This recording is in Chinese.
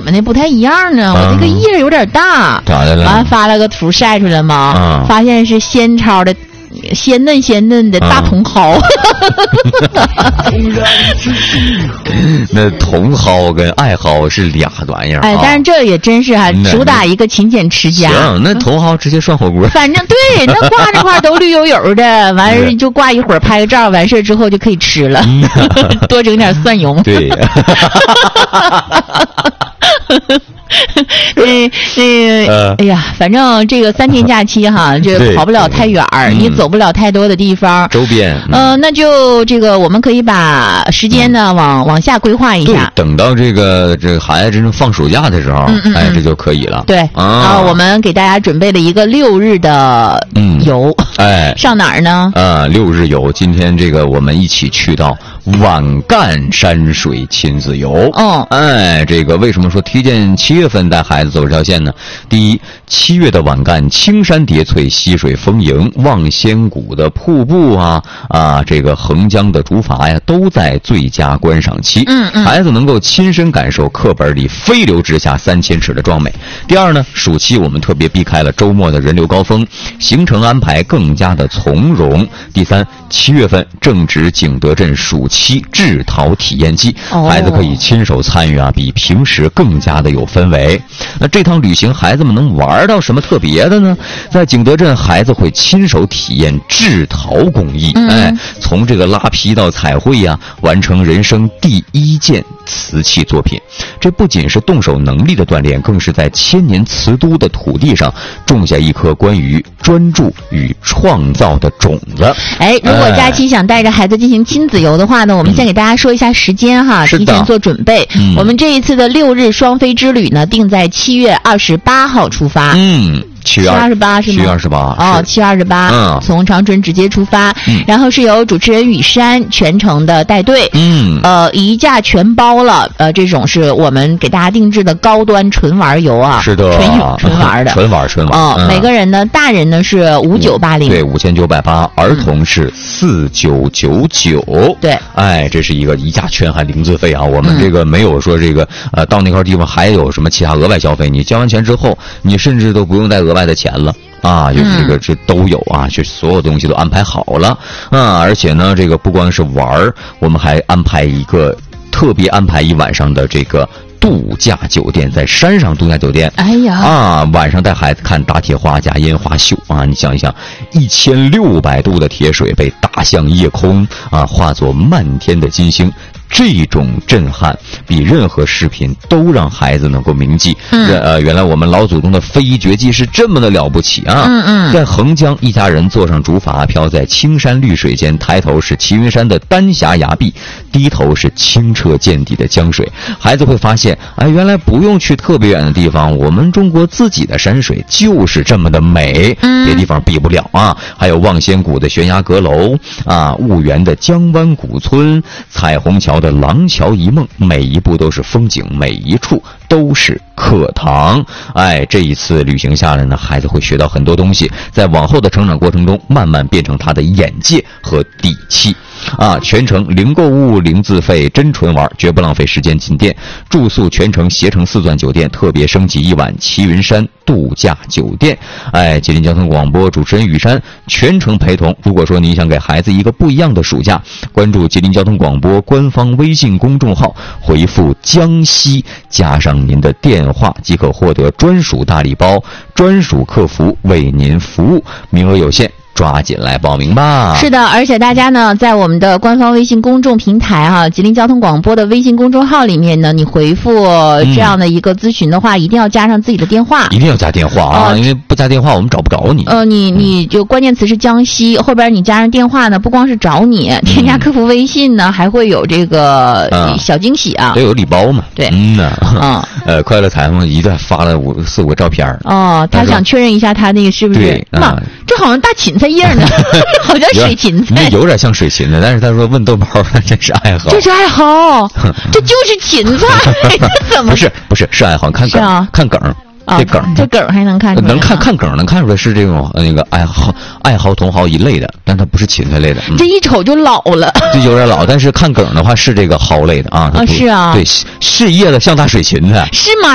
么的不太一样呢？我这个叶有点大， 咋的了？ 完发了个图晒出来嘛，发现是鲜超的。鲜嫩的大茼蒿， 那茼蒿跟艾蒿是俩玩意儿。 哎，但是这也真是主打一个勤俭持家。 行，那茼蒿直接涮火锅。 反正对，那挂这块都绿油油的，完事就挂一会儿拍个照，完事之后就可以吃了，多整点蒜蓉。 对。 哎呀，反正这个3天假期哈，这跑不了太远儿，也走不了太多的地方。 周边， 那就这个我们可以把时间呢往下规划一下。 等到这个孩子真正放暑假的时候，哎，这就可以了。 对啊，我们给大家准备了一个6日的游， 哎， 上哪儿呢 ？6日游，今天这个我们一起去到晚干山水亲子游。哎，这个为什么说推荐7月份带孩子走这条线呢？第一，7月的晚干，青山叠翠，溪水丰盈，望仙谷的瀑布这个横江的竹筏呀，都在最佳观赏期。孩子能够亲身感受课本里飞流直下3000尺的壮美。第二呢，暑期我们特别避开了周末的人流高峰，行程安排更加的从容。第三，7月份正值景德镇暑期制陶体验季，孩子可以亲手参与比平时更加的有氛围。那这趟旅行孩子们能玩到什么特别的呢？在景德镇，孩子会亲手体验制陶工艺，从这个拉坯到彩绘完成人生第1件瓷器作品。这不仅是动手能力的锻炼，更是在千年瓷都的土地上种下一颗关于专注与创造的种子。 哎，如果假期想带着孩子进行亲子游的话呢，我们先给大家说一下时间提前做准备。我们这一次的6日双飞之旅呢，定在7月28号出发。7月28是吗？7月 28。 7月28。从长春直接出发，然后是由主持人雨山全程的带队。一价全包了。这种是我们给大家定制的高端纯玩游是的， 纯玩的。 纯玩。 每个人呢，大人呢是5980，对 ，5980，儿童是4999。 对， 哎，这是一个一价全含零自费我们这个没有说这个到那块地方还有什么其他额外消费，你交完钱之后，你甚至都不用带额外的钱了。就是这个这都有就所有东西都安排好了而且呢，这个不光是玩，我们还特别安排一晚上的这个度假酒店，在山上度假酒店。 哎呀晚上带孩子看打铁花加烟花秀你想一想，1600度的铁水被打向夜空化作漫天的金星。这种震撼比任何视频都让孩子能够铭记。原来我们老祖宗的飞鱼绝技是这么的了不起在横江，一家人坐上竹筏，飘在青山绿水间，抬头是齐云山的丹霞崖壁，低头是清澈见底的江水。孩子会发现，原来不用去特别远的地方，我们中国自己的山水就是这么的美，别地方比不了还有望仙谷的悬崖阁楼婺源的江湾古村，彩虹桥的廊桥一梦，每一步都是风景，每一处都是课堂。这一次旅行下来呢，孩子会学到很多东西，在往后的成长过程中慢慢变成他的眼界和底气全程零购物零自费，真纯玩，绝不浪费时间进店。住宿全程携程4钻酒店特别升级1晚齐云山度假酒店。吉林交通广播主持人雨山全程陪同。如果说你想给孩子一个不一样的暑假，关注吉林交通广播官方微信公众号，回复江西加上您的电话，即可获得专属大礼包，专属客服为您服务，名额有限，抓紧来报名吧。 是的，而且大家呢，在我们的官方微信公众平台吉林交通广播的微信公众号里面呢，你回复这样的一个咨询的话，一定要加上自己的电话， 一定要加电话因为不加电话我们找不着你。 你就关键词是江西，后边你加上电话呢，不光是找你，添加客服微信呢，还会有这个小惊喜都有礼包嘛。 对， 快乐财嘛，一段发了4、5个照片他想确认一下他那个是不是这好像大芹菜叶呢，好像水芹菜， 有点像水芹菜，但是他说问豆包，这是爱好， 这是爱好，这就是芹菜，怎么不是爱好，看梗，看梗。这梗还能看出来， 看梗能看出来是这种那个爱好茼蒿一类的，但它不是芹菜类的。 这一瞅就老了， 这有点老，但是看梗的话是这个蒿类的是啊， 对，是叶子像大水芹菜， 是吗？